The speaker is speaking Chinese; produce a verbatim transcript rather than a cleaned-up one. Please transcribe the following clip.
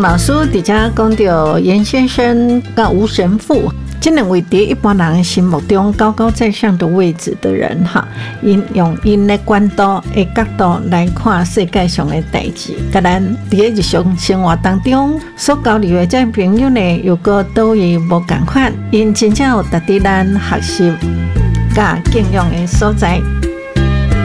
老师伫遮讲到严先生甲吴神父，这两位伫一般人心目中高高在上的位置的人哈，因用因的观度的角度来看世界上的代志，甲咱伫日常生活当中所交流的这朋友呢，又个倒位无共款，因真正有值得咱学习甲敬仰的所在。